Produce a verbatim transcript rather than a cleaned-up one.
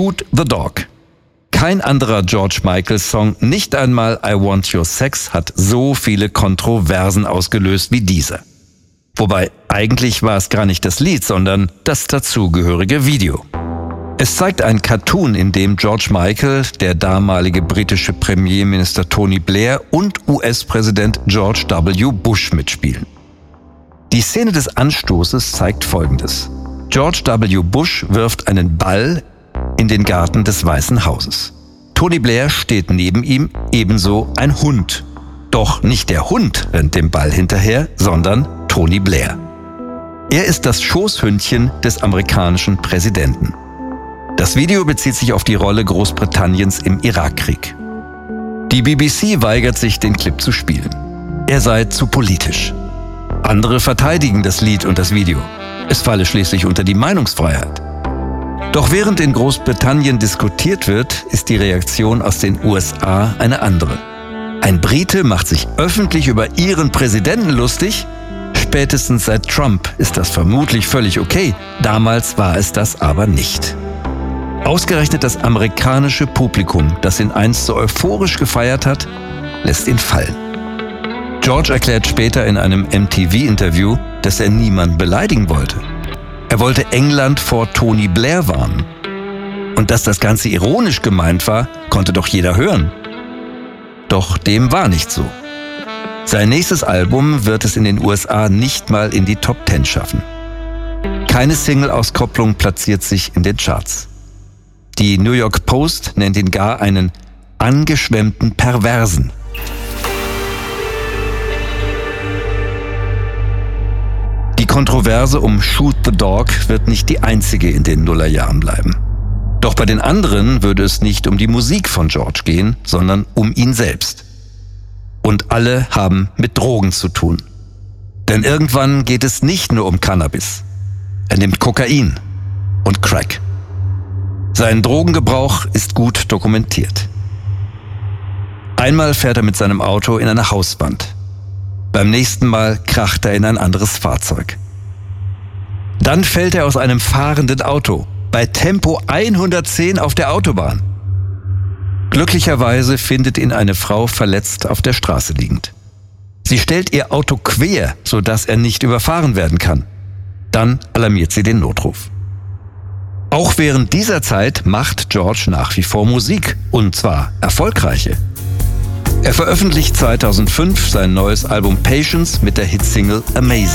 Shoot the Dog. Kein anderer George Michael-Song, nicht einmal I Want Your Sex, hat so viele Kontroversen ausgelöst wie dieser. Wobei, eigentlich war es gar nicht das Lied, sondern das dazugehörige Video. Es zeigt ein Cartoon, in dem George Michael, der damalige britische Premierminister Tony Blair und U S-Präsident George W. Bush mitspielen. Die Szene des Anstoßes zeigt Folgendes. George W. Bush wirft einen Ball in den Garten des Weißen Hauses. Tony Blair steht neben ihm, ebenso ein Hund. Doch nicht der Hund rennt dem Ball hinterher, sondern Tony Blair. Er ist das Schoßhündchen des amerikanischen Präsidenten. Das Video bezieht sich auf die Rolle Großbritanniens im Irakkrieg. Die B B C weigert sich, den Clip zu spielen. Er sei zu politisch. Andere verteidigen das Lied und das Video. Es falle schließlich unter die Meinungsfreiheit. Doch während in Großbritannien diskutiert wird, ist die Reaktion aus den U S A eine andere. Ein Brite macht sich öffentlich über ihren Präsidenten lustig. Spätestens seit Trump ist das vermutlich völlig okay. Damals war es das aber nicht. Ausgerechnet das amerikanische Publikum, das ihn einst so euphorisch gefeiert hat, lässt ihn fallen. George erklärt später in einem M T V-Interview, dass er niemanden beleidigen wollte. Er wollte England vor Tony Blair warnen. Und dass das Ganze ironisch gemeint war, konnte doch jeder hören. Doch dem war nicht so. Sein nächstes Album wird es in den U S A nicht mal in die Top Ten schaffen. Keine Single-Auskopplung platziert sich in den Charts. Die New York Post nennt ihn gar einen angeschwemmten Perversen. Die Kontroverse um Shoot the Dog wird nicht die einzige in den Nullerjahren bleiben. Doch bei den anderen würde es nicht um die Musik von George gehen, sondern um ihn selbst. Und alle haben mit Drogen zu tun. Denn irgendwann geht es nicht nur um Cannabis. Er nimmt Kokain und Crack. Sein Drogengebrauch ist gut dokumentiert. Einmal fährt er mit seinem Auto in eine Hauswand. Beim nächsten Mal kracht er in ein anderes Fahrzeug. Dann fällt er aus einem fahrenden Auto, bei Tempo hundertzehn auf der Autobahn. Glücklicherweise findet ihn eine Frau verletzt auf der Straße liegend. Sie stellt ihr Auto quer, sodass er nicht überfahren werden kann. Dann alarmiert sie den Notruf. Auch während dieser Zeit macht George nach wie vor Musik, und zwar erfolgreiche. Er veröffentlicht zweitausendfünf sein neues Album Patience mit der Hitsingle Amazing.